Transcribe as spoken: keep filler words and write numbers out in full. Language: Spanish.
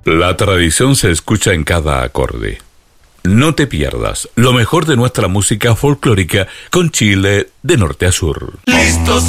La tradición se escucha en cada acorde. No te pierdas lo mejor de nuestra música folclórica con Chile de norte a sur. Listos